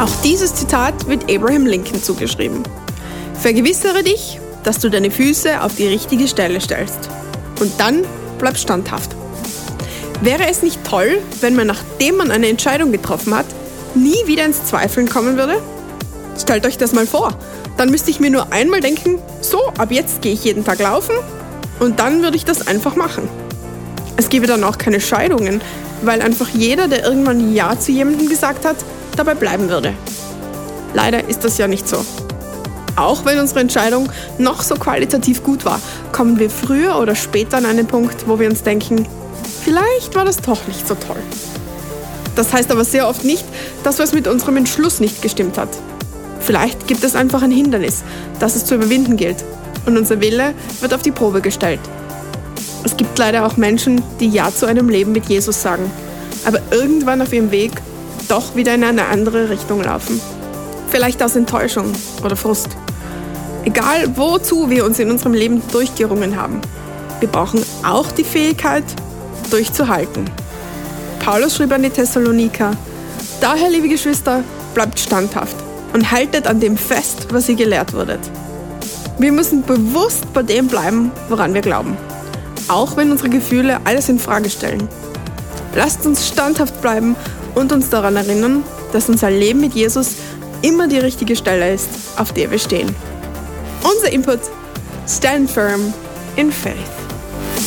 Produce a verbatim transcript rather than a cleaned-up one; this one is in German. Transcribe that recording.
Auch dieses Zitat wird Abraham Lincoln zugeschrieben. Vergewissere dich, dass du deine Füße auf die richtige Stelle stellst. Und dann bleib standhaft. Wäre es nicht toll, wenn man, nachdem man eine Entscheidung getroffen hat, nie wieder ins Zweifeln kommen würde? Stellt euch das mal vor. Dann müsste ich mir nur einmal denken, so, ab jetzt gehe ich jeden Tag laufen und dann würde ich das einfach machen. Es gäbe dann auch keine Scheidungen, weil einfach jeder, der irgendwann Ja zu jemandem gesagt hat, dabei bleiben würde. Leider ist das ja nicht so. Auch wenn unsere Entscheidung noch so qualitativ gut war, kommen wir früher oder später an einen Punkt, wo wir uns denken, vielleicht war das doch nicht so toll. Das heißt aber sehr oft nicht, dass was mit unserem Entschluss nicht gestimmt hat. Vielleicht gibt es einfach ein Hindernis, das es zu überwinden gilt. Und unser Wille wird auf die Probe gestellt. Es gibt leider auch Menschen, die Ja zu einem Leben mit Jesus sagen, aber irgendwann auf ihrem Weg doch wieder in eine andere Richtung laufen. Vielleicht aus Enttäuschung oder Frust. Egal, wozu wir uns in unserem Leben durchgerungen haben, wir brauchen auch die Fähigkeit, durchzuhalten. Paulus schrieb an die Thessaloniker: Daher, liebe Geschwister, bleibt standhaft und haltet an dem fest, was ihr gelehrt wurdet. Wir müssen bewusst bei dem bleiben, woran wir glauben. Auch wenn unsere Gefühle alles in Frage stellen. Lasst uns standhaft bleiben und uns daran erinnern, dass unser Leben mit Jesus immer die richtige Stelle ist, auf der wir stehen. Unser Input: Stand firm in faith.